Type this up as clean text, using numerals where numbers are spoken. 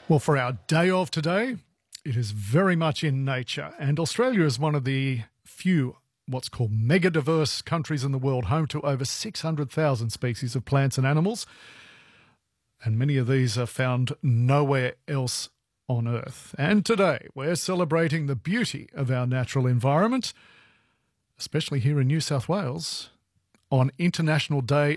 Well, for our day of today, it is very much in nature, and Australia is one of the few what's called mega diverse countries in the world, home to over 600,000 species of plants and animals, and many of these are found nowhere else on Earth. And today, we're celebrating the beauty of our natural environment, especially here in New South Wales, on International Day